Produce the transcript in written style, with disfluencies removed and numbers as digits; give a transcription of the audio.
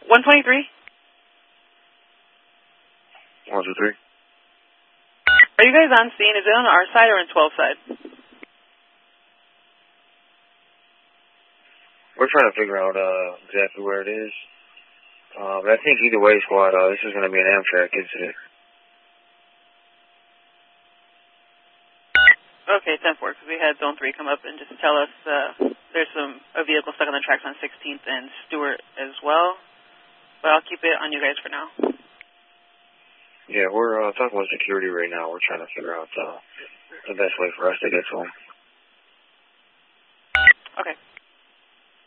123? 123. Are you guys on scene? Is it on our side or on 12 side? We're trying to figure out exactly where it is. But I think either way, squad, this is going to be an Amtrak incident. Okay, 10-4, because we had Zone 3 come up and just tell us there's a vehicle stuck on the tracks on 16th and Stewart as well. But I'll keep it on you guys for now. Yeah, we're talking with security right now. We're trying to figure out the best way for us to get to them.